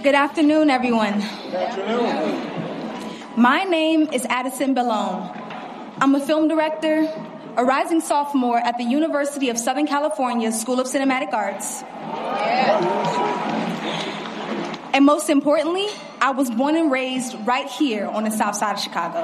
Good afternoon, everyone. Good afternoon. My name is Addison Bellone. I'm a film director, a rising sophomore at the University of Southern California School of Cinematic Arts. And most importantly, I was born and raised right here on the south side of Chicago.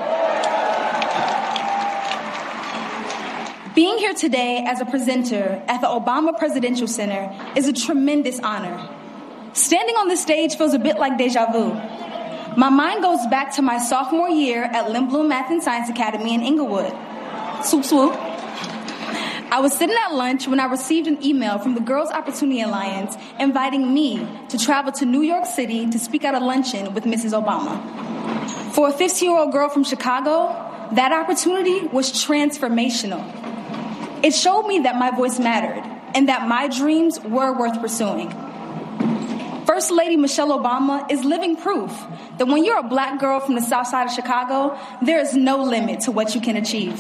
Being here today as a presenter at the Obama Presidential Center is a tremendous honor. Standing on this stage feels a bit like deja vu. My mind goes back to my sophomore year at Lindblom Math and Science Academy in Inglewood. Swoop, swoop. I was sitting at lunch when I received an email from the Girls Opportunity Alliance inviting me to travel to New York City to speak at a luncheon with Mrs. Obama. For a 15-year-old girl from Chicago, that opportunity was transformational. It showed me that my voice mattered and that my dreams were worth pursuing. First Lady Michelle Obama is living proof that when you're a black girl from the south side of Chicago, there is no limit to what you can achieve.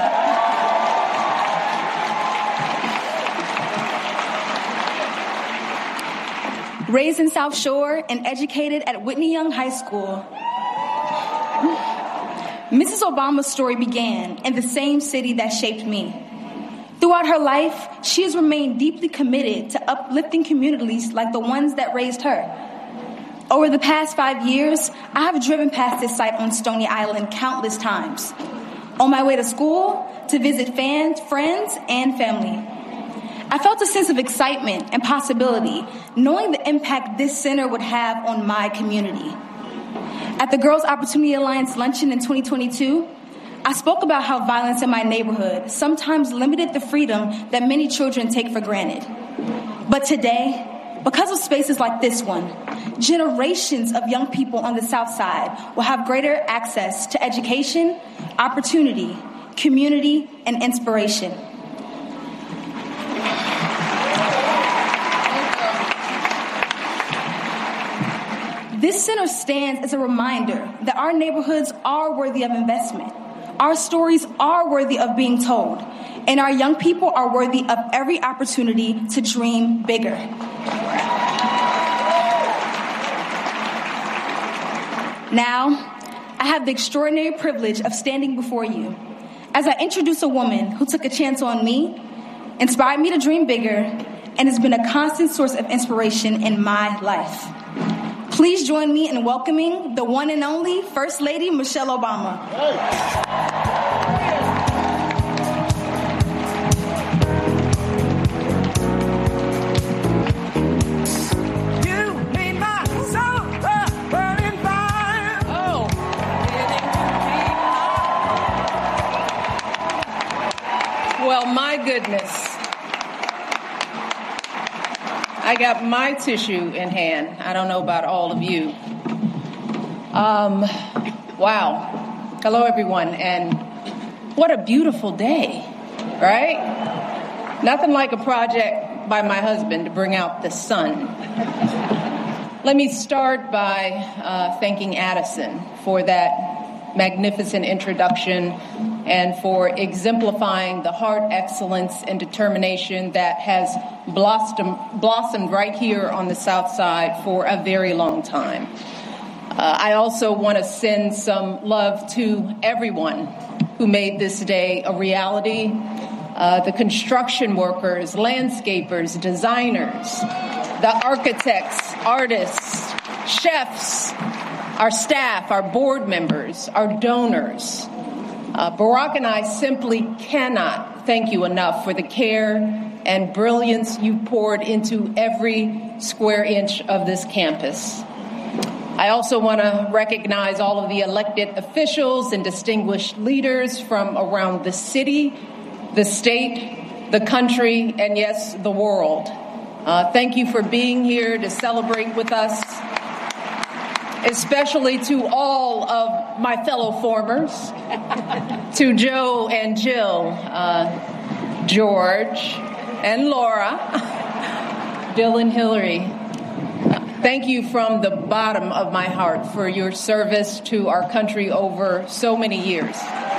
Raised in South Shore and educated at Whitney Young High School, Mrs. Obama's story began in the same city that shaped me. Throughout her life, she has remained deeply committed to uplifting communities like the ones that raised her. Over the past 5 years, I have driven past this site on Stony Island countless times, on my way to school, to visit fans, friends, and family. I felt a sense of excitement and possibility, knowing the impact this center would have on my community. At the Girls Opportunity Alliance luncheon in 2022, I spoke about how violence in my neighborhood sometimes limited the freedom that many children take for granted. But today, because of spaces like this one, generations of young people on the South Side will have greater access to education, opportunity, community, and inspiration. This center stands as a reminder that our neighborhoods are worthy of investment. Our stories are worthy of being told, and our young people are worthy of every opportunity to dream bigger. Now, I have the extraordinary privilege of standing before you as I introduce a woman who took a chance on me, inspired me to dream bigger, and has been a constant source of inspiration in my life. Please join me in welcoming the one and only First Lady Michelle Obama. You made my soul a burning fire. Oh. Well, my goodness. I got my tissue in hand. I don't know about all of you. Wow. Hello, everyone. And what a beautiful day, right? Nothing like a project by my husband to bring out the sun. Let me start by thanking Addison for that magnificent introduction and for exemplifying the heart, excellence, and determination that has blossomed right here on the South Side for a very long time. I also want to send some love to everyone who made this day a reality. The construction workers, landscapers, designers, the architects, artists, chefs, our staff, our board members, our donors. Barack and I simply cannot thank you enough for the care and brilliance you poured into every square inch of this campus. I also want to recognize all of the elected officials and distinguished leaders from around the city, the state, the country, and yes, the world. Thank you for being here to celebrate with us, especially to all of my fellow formers, to Joe and Jill, George and Laura, Bill and Hillary. Thank you from the bottom of my heart for your service to our country over so many years.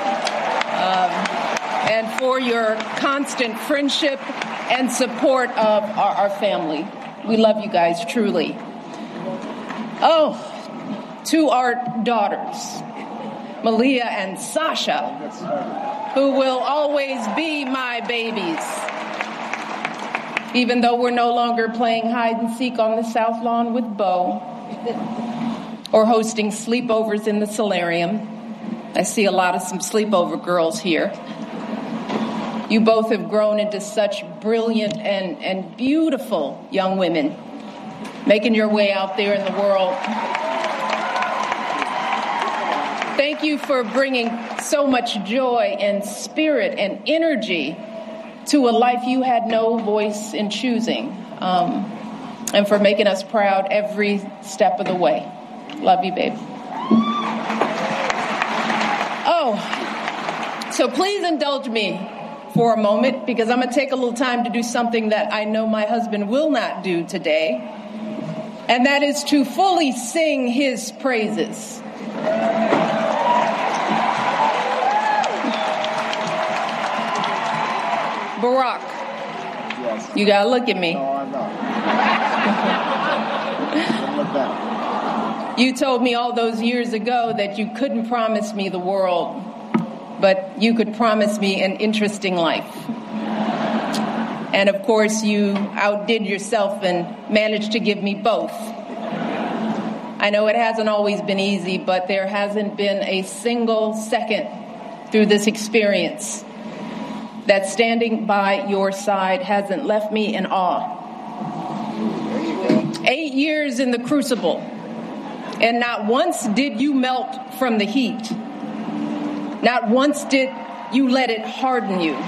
And for your constant friendship and support of our family. We love you guys, truly. Oh, to our daughters, Malia and Sasha, who will always be my babies, even though we're no longer playing hide and seek on the South Lawn with Bo or hosting sleepovers in the solarium. I see a lot of some sleepover girls here. You both have grown into such brilliant and beautiful young women, making your way out there in the world. Thank you for bringing so much joy and spirit and energy to a life you had no voice in choosing, and for making us proud every step of the way. Love you, babe. Oh, so please indulge me for a moment, because I'm going to take a little time to do something that I know my husband will not do today, and that is to fully sing his praises. Barack, Yes. you gotta look at me. No, I'm not. Don't look back. You told me all those years ago that you couldn't promise me the world, but you could promise me an interesting life. And of course, you outdid yourself and managed to give me both. I know it hasn't always been easy, but there hasn't been a single second through this experience that standing by your side hasn't left me in awe. 8 years in the crucible, and not once did you melt from the heat. Not once did you let it harden you.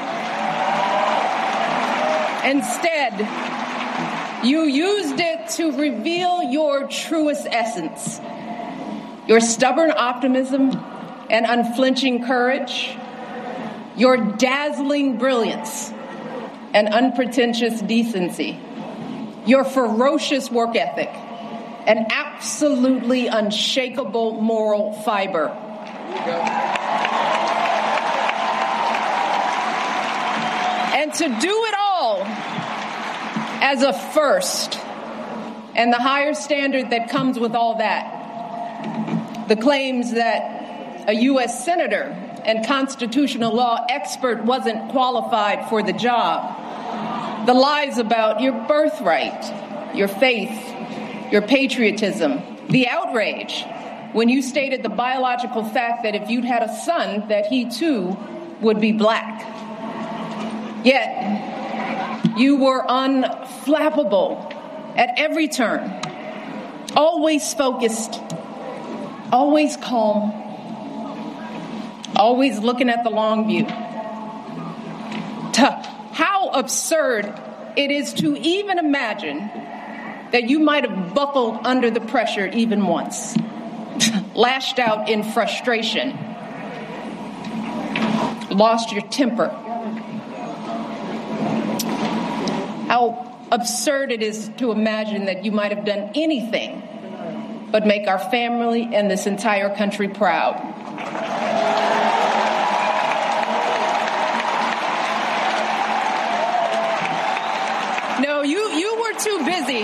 Instead, you used it to reveal your truest essence, your stubborn optimism and unflinching courage, your dazzling brilliance and unpretentious decency, your ferocious work ethic, and absolutely unshakable moral fiber. And to do it all as a first, and the higher standard that comes with all that, the claims that a U.S. senator and constitutional law expert wasn't qualified for the job, the lies about your birthright, your faith, your patriotism, the outrage when you stated the biological fact that if you'd had a son, that he too would be black. Yet, you were unflappable at every turn, always focused, always calm, always looking at the long view. How absurd it is to even imagine that you might have buckled under the pressure even once, lashed out in frustration, lost your temper. How absurd it is to imagine that you might have done anything but make our family and this entire country proud. No, you were too busy.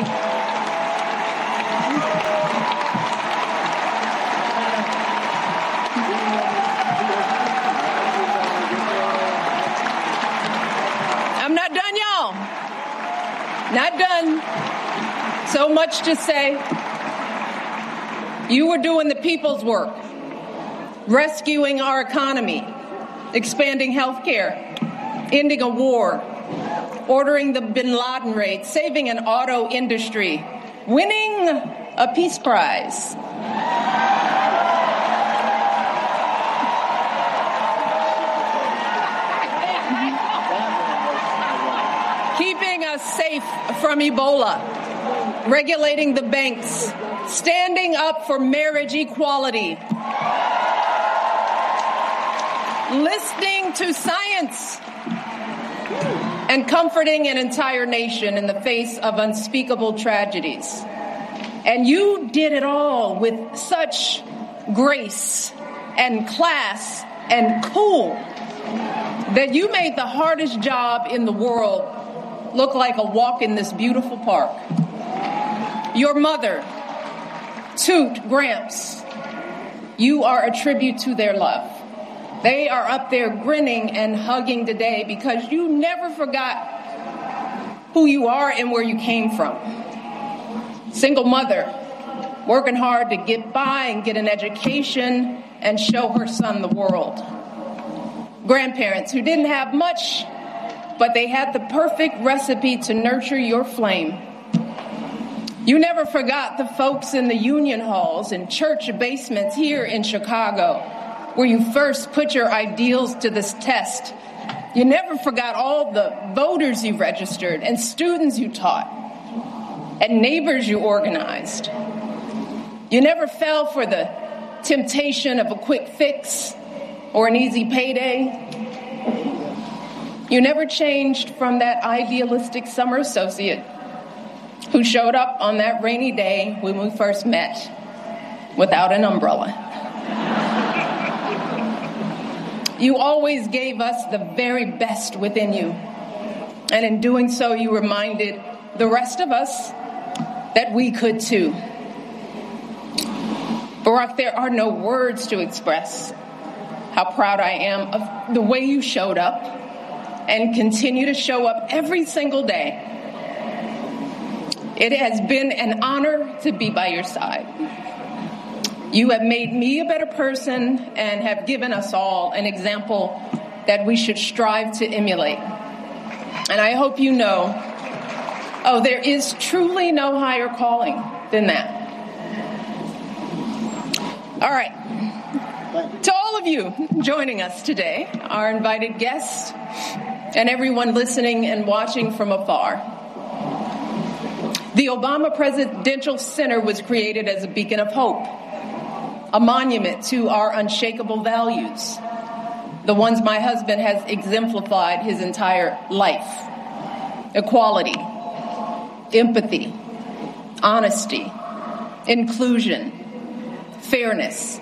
I'm not done, y'all. Not done. So much to say. You were doing the people's work, rescuing our economy, expanding health care, ending a war, ordering the Bin Laden raid, saving an auto industry, winning a peace prize. Keeping us safe from Ebola, regulating the banks, standing up for marriage equality, listening to science, and comforting an entire nation in the face of unspeakable tragedies. And you did it all with such grace and class and cool that you made the hardest job in the world look like a walk in this beautiful park. Your mother, Toot, Gramps, you are a tribute to their love. They are up there grinning and hugging today because you never forgot who you are and where you came from. Single mother, working hard to get by and get an education and show her son the world. Grandparents who didn't have much, but they had the perfect recipe to nurture your flame. You never forgot the folks in the union halls and church basements here in Chicago, where you first put your ideals to this test. You never forgot all the voters you registered and students you taught and neighbors you organized. You never fell for the temptation of a quick fix or an easy payday. You never changed from that idealistic summer associate who showed up on that rainy day when we first met without an umbrella. You always gave us the very best within you. And in doing so, you reminded the rest of us that we could too. Barack, there are no words to express how proud I am of the way you showed up and continue to show up every single day. It has been an honor to be by your side. You have made me a better person and have given us all an example that we should strive to emulate. And I hope you know, there is truly no higher calling than that. All right. To all of you joining us today, our invited guests, and everyone listening and watching from afar, the Obama Presidential Center was created as a beacon of hope, a monument to our unshakable values, the ones my husband has exemplified his entire life: equality, empathy, honesty, inclusion, fairness.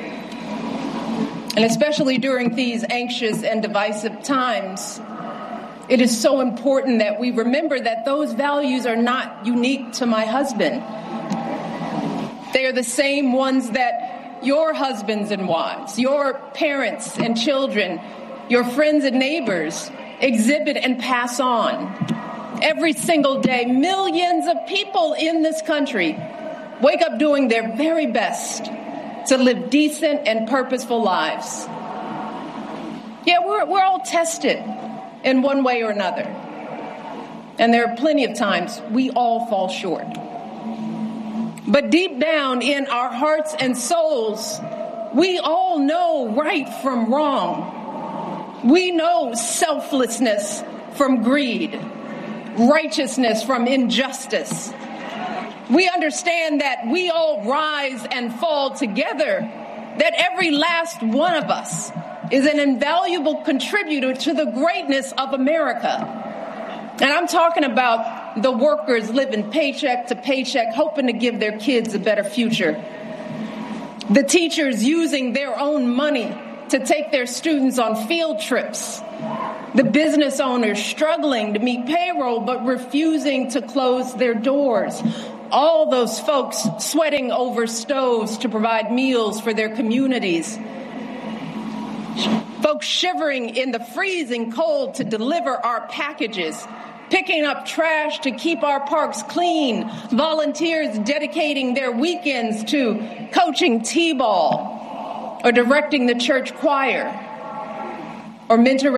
And especially during these anxious and divisive times, it is so important that we remember that those values are not unique to my husband. They are the same ones that your husbands and wives, your parents and children, your friends and neighbors exhibit and pass on. Every single day, millions of people in this country wake up doing their very best to live decent and purposeful lives. Yeah, we're all tested in one way or another. And there are plenty of times we all fall short. But deep down in our hearts and souls, we all know right from wrong. We know selflessness from greed, righteousness from injustice. We understand that we all rise and fall together, that every last one of us is an invaluable contributor to the greatness of America. And I'm talking about the workers living paycheck to paycheck, hoping to give their kids a better future. The teachers using their own money to take their students on field trips. The business owners struggling to meet payroll but refusing to close their doors. All those folks sweating over stoves to provide meals for their communities. Folks shivering in the freezing cold to deliver our packages. Picking up trash to keep our parks clean. Volunteers dedicating their weekends to coaching t-ball or directing the church choir or mentoring